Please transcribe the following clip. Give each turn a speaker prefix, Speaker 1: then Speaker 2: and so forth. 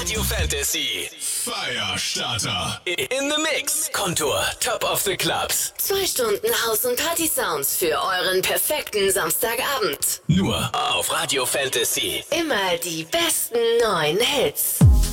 Speaker 1: Radio Fantasy. Firestarter. In the Mix. Kontur. Top of the Clubs.
Speaker 2: 2 Stunden House- und Party-Sounds für euren perfekten Samstagabend.
Speaker 1: Nur auf Radio Fantasy.
Speaker 2: Immer die besten neuen Hits.